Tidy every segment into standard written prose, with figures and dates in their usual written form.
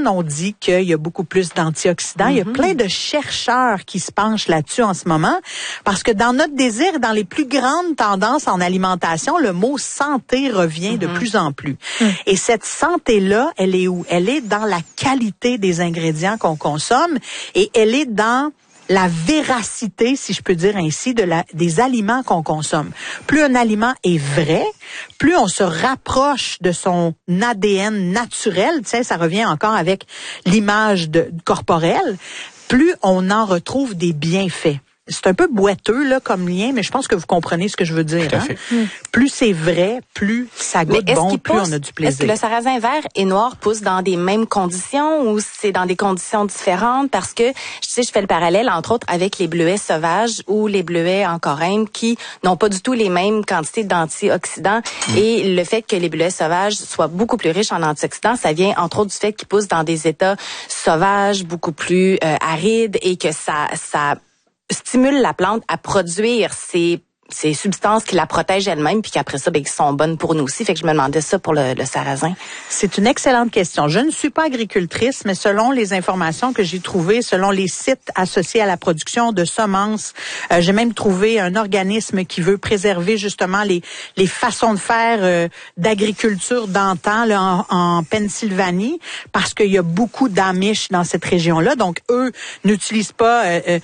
l'origine, on dit qu'il y a beaucoup plus d'antioxydants. Il y a plein de chercheurs qui se penchent là-dessus en ce moment, parce que dans notre désir et dans les plus grandes tendances en alimentation, le mot santé revient de plus en plus. Et cette santé-là, elle est où? Elle est dans la qualité des ingrédients qu'on consomme, et elle est dans la véracité, si je peux dire ainsi, des aliments qu'on consomme. Plus un aliment est vrai, plus on se rapproche de son ADN naturel, tu sais, ça revient encore avec l'image corporelle, plus on en retrouve des bienfaits. C'est un peu boiteux là comme lien, mais je pense que vous comprenez ce que je veux dire. Tout à fait. Plus c'est vrai, plus ça goûte bon, plus on a du plaisir. Est-ce que le sarrasin vert et noir pousse dans des mêmes conditions ou c'est dans des conditions différentes? Parce que, je fais le parallèle, entre autres, avec les bleuets sauvages ou les bleuets en Corème qui n'ont pas du tout les mêmes quantités d'antioxydants. Et le fait que les bleuets sauvages soient beaucoup plus riches en antioxydants, ça vient, entre autres, du fait qu'ils poussent dans des états sauvages, beaucoup plus arides, et que ça stimule la plante à produire ces substances qui la protègent elle-même, puis qu'après ça, qui sont bonnes pour nous aussi. Fait que je me demandais ça pour le sarrasin. C'est une excellente question. Je ne suis pas agricultrice, mais selon les informations que j'ai trouvées, selon les sites associés à la production de semences, j'ai même trouvé un organisme qui veut préserver justement les façons de faire d'agriculture d'antan là, en Pennsylvanie, parce qu'il y a beaucoup d'Amish dans cette région-là. Donc, eux n'utilisent pas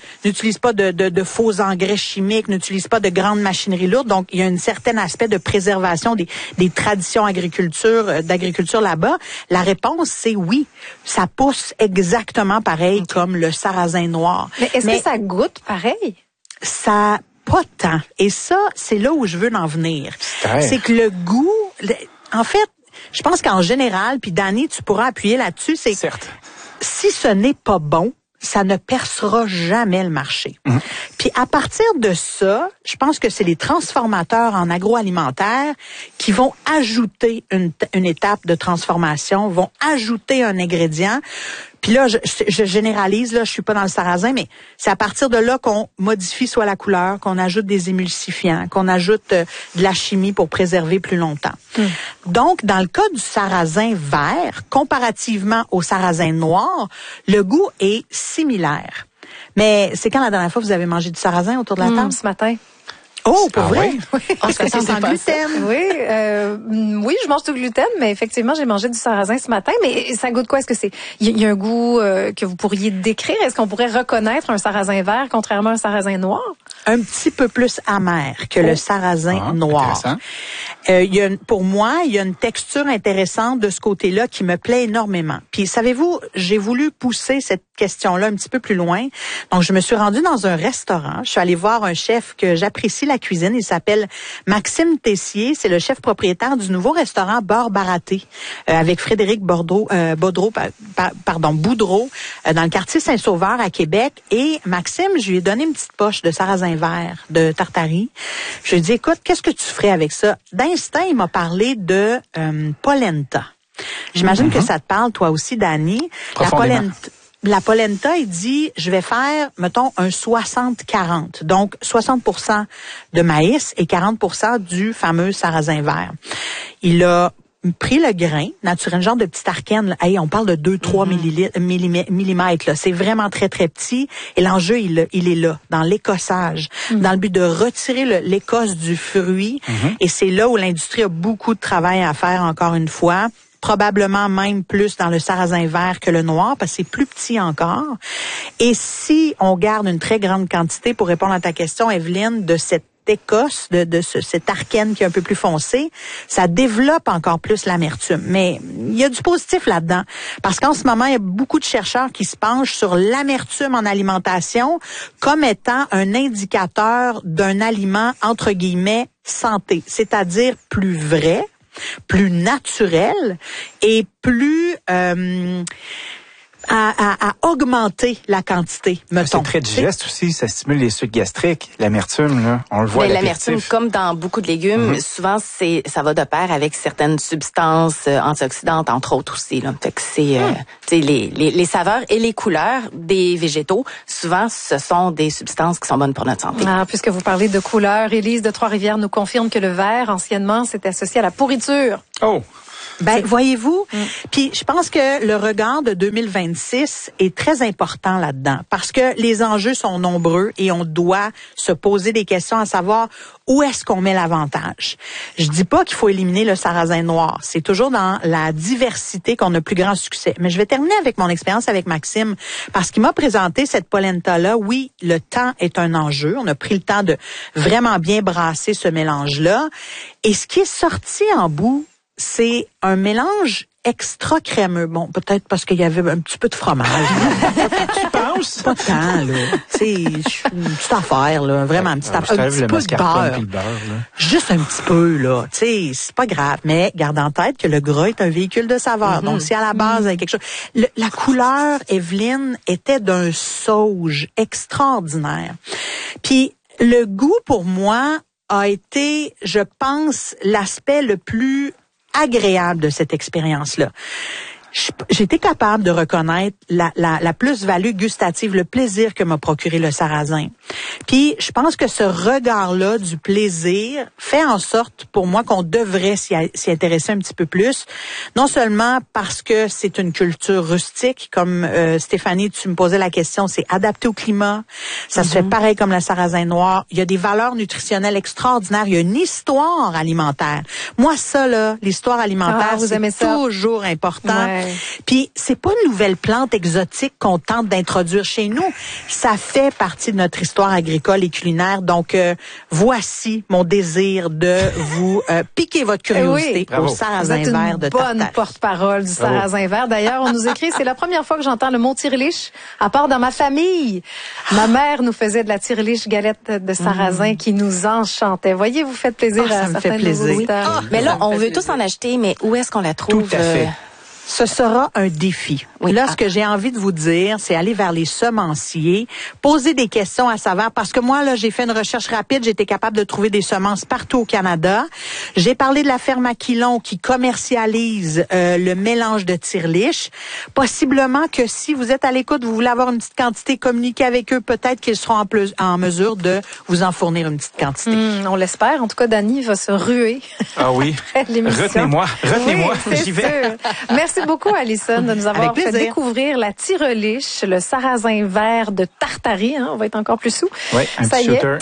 de faux engrais chimiques, n'utilisent pas de grandes machinerie lourde. Donc, il y a un certain aspect de préservation des traditions d'agriculture là-bas. La réponse, c'est oui. Ça pousse exactement pareil comme le sarrasin noir. Mais est-ce que ça goûte pareil? Ça, pas tant. Et ça, c'est là où je veux en venir. C'est que le goût, en fait, je pense qu'en général, puis Dani, tu pourras appuyer là-dessus, c'est que si ce n'est pas bon, ça ne percera jamais le marché. Puis à partir de ça, je pense que c'est les transformateurs en agroalimentaire qui vont ajouter une étape de transformation, vont ajouter un ingrédient. Puis là, je généralise, là, je suis pas dans le sarrasin, mais c'est à partir de là qu'on modifie soit la couleur, qu'on ajoute des émulsifiants, qu'on ajoute de la chimie pour préserver plus longtemps. Donc, dans le cas du sarrasin vert, comparativement au sarrasin noir, le goût est similaire. Mais c'est quand la dernière fois que vous avez mangé du sarrasin autour de la table? Ce matin. Oh, pour vrai? Oui. Est-ce que c'est sans gluten? Oui, je mange du gluten, mais effectivement, j'ai mangé du sarrasin ce matin. Mais ça goûte quoi? Est-ce que il y a un goût que vous pourriez décrire? Est-ce qu'on pourrait reconnaître un sarrasin vert contrairement à un sarrasin noir? Un petit peu plus amer que le sarrasin noir. Pour moi, il y a une texture intéressante de ce côté-là qui me plaît énormément. Puis, savez-vous, j'ai voulu pousser cette question-là un petit peu plus loin. Donc, je me suis rendue dans un restaurant. Je suis allée voir un chef que j'apprécie la cuisine. Il s'appelle Maxime Tessier. C'est le chef propriétaire du nouveau restaurant Beurre Baraté avec Frédéric Boudreau, dans le quartier Saint-Sauveur à Québec. Et Maxime, je lui ai donné une petite poche de sarrasin vert de Tartarie. Je lui ai dit, écoute, qu'est-ce que tu ferais avec ça? D'instinct, il m'a parlé de polenta. J'imagine que ça te parle, toi aussi, Dani. La polenta, il dit, je vais faire, mettons, un 60-40. Donc, 60% de maïs et 40% du fameux sarrasin vert. Il a pris le grain, naturel, genre de petit arcane, là. Hey, on parle de 2-3 millimètres, là. C'est vraiment très, très petit. Et l'enjeu, il est là, dans l'écossage, dans le but de retirer l'écosse du fruit. Et c'est là où l'industrie a beaucoup de travail à faire, encore une fois. Probablement même plus dans le sarrasin vert que le noir, parce que c'est plus petit encore. Et si on garde une très grande quantité, pour répondre à ta question, Evelyne, de cette écosse, cet arcane qui est un peu plus foncé, ça développe encore plus l'amertume. Mais il y a du positif là-dedans. Parce qu'en ce moment, il y a beaucoup de chercheurs qui se penchent sur l'amertume en alimentation comme étant un indicateur d'un aliment, entre guillemets, santé. C'est-à-dire plus vrai, plus naturel et plus à augmenter la quantité, mettons. C'est très digeste aussi, ça stimule les sucs gastriques. L'amertume, là, on le voit à l'apéritif. L'amertume, comme dans beaucoup de légumes, souvent ça va de pair avec certaines substances antioxydantes, entre autres aussi. Là. Fait que c'est les saveurs et les couleurs des végétaux, souvent ce sont des substances qui sont bonnes pour notre santé. Puisque vous parlez de couleurs, Élise de Trois-Rivières nous confirme que le vert, anciennement, c'était associé à la pourriture. Oh! Ben, voyez-vous, puis je pense que le regard de 2026 est très important là-dedans parce que les enjeux sont nombreux et on doit se poser des questions à savoir où est-ce qu'on met l'avantage. Je dis pas qu'il faut éliminer le sarrasin noir. C'est toujours dans la diversité qu'on a plus grand succès. Mais je vais terminer avec mon expérience avec Maxime parce qu'il m'a présenté cette polenta-là. Oui, le temps est un enjeu. On a pris le temps de vraiment bien brasser ce mélange-là. Et ce qui est sorti en bout, c'est un mélange extra crémeux. Bon, peut-être parce qu'il y avait un petit peu de fromage. Tu penses? Pas tant, là. C'est une petite affaire, là. Vraiment, une petite affaire. Un petit peu de beurre. Juste un petit peu, là. Tu sais, c'est pas grave. Mais garde en tête que le gras est un véhicule de saveur. Donc, si à la base, il y a quelque chose... La couleur, Evelyne, était d'un sauge extraordinaire. Puis, le goût, pour moi, a été, je pense, l'aspect le plus agréable de cette expérience-là. J'ai été capable de reconnaître la plus-value gustative, le plaisir que m'a procuré le sarrasin. Puis, je pense que ce regard-là du plaisir fait en sorte, pour moi, qu'on devrait s'y intéresser un petit peu plus. Non seulement parce que c'est une culture rustique, comme Stéphanie, tu me posais la question, c'est adapté au climat. Ça se fait pareil comme le sarrasin noir. Il y a des valeurs nutritionnelles extraordinaires. Il y a une histoire alimentaire. Moi, ça, là, l'histoire alimentaire, c'est toujours important. Ouais. Puis c'est pas une nouvelle plante exotique qu'on tente d'introduire chez nous. Ça fait partie de notre histoire agricole et culinaire. Donc voici mon désir de vous piquer votre curiosité au sarrasin vert de Tartare. Bonne porte-parole du sarrasin vert. D'ailleurs, on nous écrit, c'est la première fois que j'entends le mot tirliche, à part dans ma famille. Ma mère nous faisait de la tirliche galette de sarrasin qui nous enchantait. Voyez, vous faites plaisir à certains de nos auditeurs. Mais là, on veut tous en acheter, mais où est-ce qu'on la trouve? Tout à fait. Ce sera un défi. Oui. Là, ce que j'ai envie de vous dire, c'est aller vers les semenciers, poser des questions à savoir, parce que moi, là, j'ai fait une recherche rapide, j'étais capable de trouver des semences partout au Canada. J'ai parlé de la ferme Aquilon qui commercialise le mélange de tirliche. Possiblement que si vous êtes à l'écoute, vous voulez avoir une petite quantité, communiquer avec eux, peut-être qu'ils seront en mesure de vous en fournir une petite quantité. On l'espère. En tout cas, Dany va se ruer. Ah oui. Retenez-moi, oui, j'y vais. Merci beaucoup, Alison, de nous avoir fait découvrir la tireliche, le sarrasin vert de Tartarie. Hein, on va être encore plus sous. Oui, un petit shooter.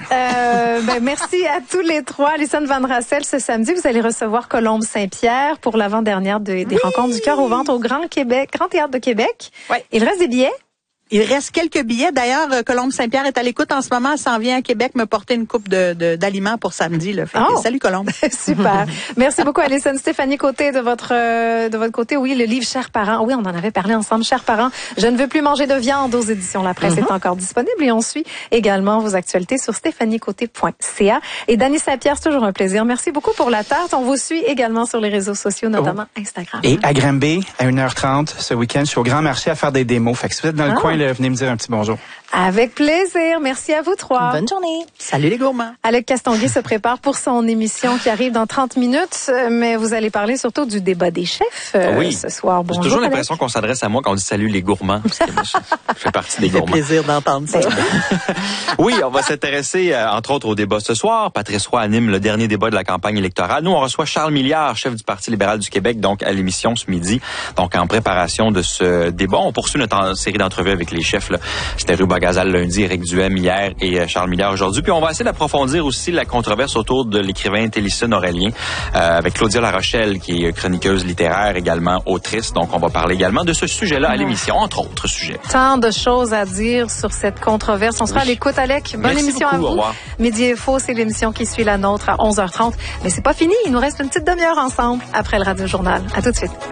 Merci à tous les trois. Alison Van Rassel, ce samedi, vous allez recevoir Colombe Saint-Pierre pour l'avant-dernière des rencontres du cœur au ventre au Grand Théâtre de Québec. Oui. Il reste des billets? Il reste quelques billets. D'ailleurs, Colombe Saint-Pierre est à l'écoute en ce moment. Elle s'en vient à Québec me porter une coupe d'aliments pour samedi. Là. Salut Colombe. Super. Merci beaucoup, Alison. Stéphanie Côté, de votre côté, oui, le livre Chers parents. Oui, on en avait parlé ensemble. Chers parents, je ne veux plus manger de viande aux éditions La Presse est encore disponible. Et on suit également vos actualités sur stéphaniecoté.ca. Et Dany Saint-Pierre, c'est toujours un plaisir. Merci beaucoup pour la tarte. On vous suit également sur les réseaux sociaux, notamment Instagram. Et à Granby, à 1h30 ce week-end, je suis au Grand Marché à faire des démos. Fait que si vous êtes dans le coin, venez me dire un petit bonjour. Avec plaisir. Merci à vous trois. Bonne journée. Salut les gourmands. Alec Castonguay se prépare pour son émission qui arrive dans 30 minutes, mais vous allez parler surtout du débat des chefs ce soir. Bonjour. J'ai toujours l'impression qu'on s'adresse à moi quand on dit salut les gourmands. Parce que je fais partie des gourmands. Ça fait plaisir d'entendre ça. Oui, on va s'intéresser entre autres au débat ce soir. Patrice Roy anime le dernier débat de la campagne électorale. Nous, on reçoit Charles Milliard, chef du Parti libéral du Québec, donc à l'émission ce midi. Donc en préparation de ce débat, on poursuit notre série d'entrevues avec les chefs. C'était Ruba Gazal lundi, Éric Duhem hier et Charles Milliard aujourd'hui. Puis on va essayer d'approfondir aussi la controverse autour de l'écrivain Télissone Aurélien avec Claudia Larochelle qui est chroniqueuse littéraire, également autrice. Donc on va parler également de ce sujet-là à l'émission, entre autres sujets. Tant de choses à dire sur cette controverse. On sera à l'écoute, Alec. Bonne émission beaucoup, à vous. Au revoir. Midi et Faux, c'est l'émission qui suit la nôtre à 11h30. Mais c'est pas fini. Il nous reste une petite demi-heure ensemble après le Radio Journal. À tout de suite.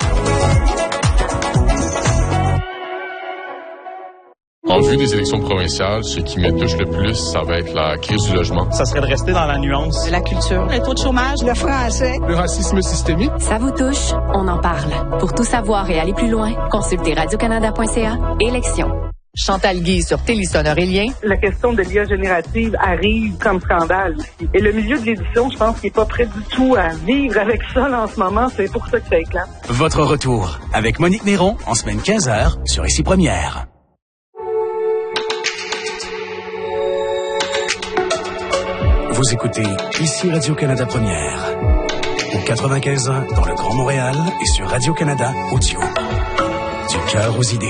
En vue des élections provinciales, ce qui me touche le plus, ça va être la crise du logement. Ça serait de rester dans la nuance. La culture, le taux de chômage, le français, le racisme systémique. Ça vous touche? On en parle. Pour tout savoir et aller plus loin, consultez radiocanada.ca. Élections. Chantal Guy sur Télissone Aurélien. La question de l'IA générative arrive comme scandale aussi. Et le milieu de l'édition, je pense qu'il n'est pas prêt du tout à vivre avec ça là, en ce moment. C'est pour ça que ça éclate. Votre retour avec Monique Néron en semaine 15h sur Ici Première. Vous écoutez Ici Radio-Canada Première. au 95.1 dans le Grand Montréal et sur Radio-Canada Audio. Du cœur aux idées.